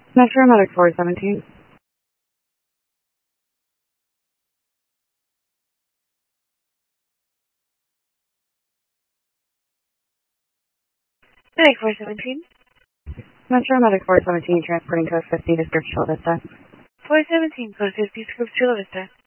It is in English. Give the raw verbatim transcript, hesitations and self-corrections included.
Metro Medic four seventeen. Medic four seventeen. Metro Medic four seventeen, transporting code fifty to Script Chula Vista. four seventeen, code fifty, Script Chula Vista.